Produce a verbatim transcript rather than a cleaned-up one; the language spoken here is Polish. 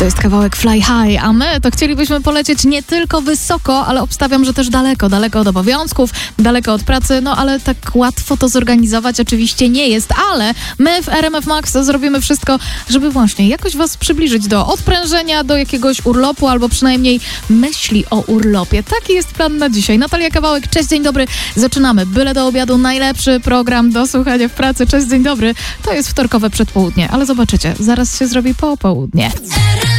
To jest kawałek Fly High, a my to chcielibyśmy polecieć nie tylko wysoko, ale obstawiam, że też daleko, daleko od obowiązków, daleko od pracy, no ale tak łatwo to zorganizować oczywiście nie jest, ale my w R M F Max zrobimy wszystko, żeby właśnie jakoś was przybliżyć do odprężenia, do jakiegoś urlopu, albo przynajmniej myśli o urlopie. Taki jest plan na dzisiaj. Natalia Kawałek, cześć, dzień dobry. Zaczynamy. Byle do obiadu, najlepszy program do słuchania w pracy. Cześć, dzień dobry. To jest wtorkowe przedpołudnie, ale zobaczycie, zaraz się zrobi popołudnie.